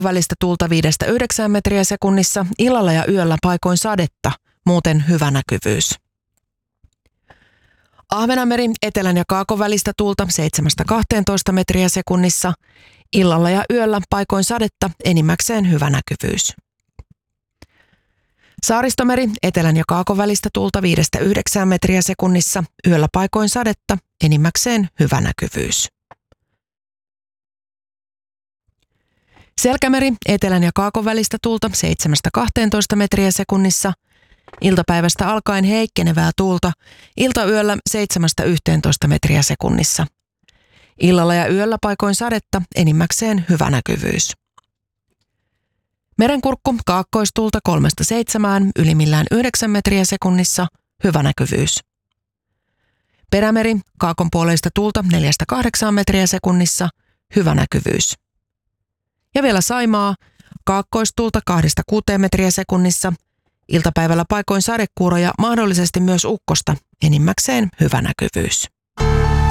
välistä tuulta 5–9 metriä sekunnissa, illalla ja yöllä paikoin sadetta, muuten hyvä näkyvyys. Ahvenanmeri, etelän ja kaakon välistä tuulta 7–12 metriä sekunnissa, illalla ja yöllä paikoin sadetta, enimmäkseen hyvä näkyvyys. Saaristomeri, etelän ja kaakon välistä tuulta 5–9 metriä sekunnissa, yöllä paikoin sadetta, enimmäkseen hyvä näkyvyys. Selkämeri, etelän ja kaakon välistä tuulta 7–12 metriä sekunnissa, iltapäivästä alkaen heikkenevää tuulta, iltayöllä 7–11 metriä sekunnissa. Illalla ja yöllä paikoin sadetta, enimmäkseen hyvä näkyvyys. Merenkurkku, kaakkoistuulta 3–7, ylimmillään 9 metriä sekunnissa, hyvä näkyvyys. Perämeri, kaakonpuoleista tuulta 4–8 metriä sekunnissa, hyvä näkyvyys. Ja vielä Saimaa, kaakkoistuulta 2–6 metriä sekunnissa, iltapäivällä paikoin sadekuuroja, mahdollisesti myös ukkosta, enimmäkseen hyvä näkyvyys.